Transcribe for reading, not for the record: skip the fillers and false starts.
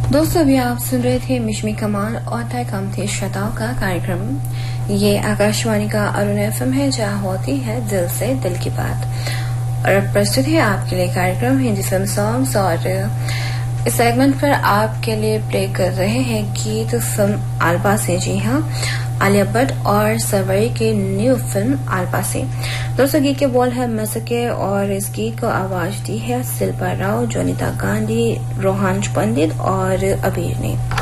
दोस्तों अभी आप सुन रहे थे मिशमी कमाल और तय कम थे श्रोताओं का कार्यक्रम। ये आकाशवाणी का अरुण एफएम है जहाँ होती है दिल से दिल की बात। और अब प्रस्तुत है आपके लिए कार्यक्रम हिंदी फिल्म सॉन्ग्स और इस सेगमेंट पर आपके लिए प्ले कर रहे हैं गीत फिल्म आलपा से। जी हाँ, आलिया भट्ट और सरवरी की न्यू फिल्म आलपा से। दोस्तों गीत के बोल है मसके और इस गीत को आवाज दी है शिल्पा राव, जोनिता गांधी, रोहांश पंडित और अबीर ने।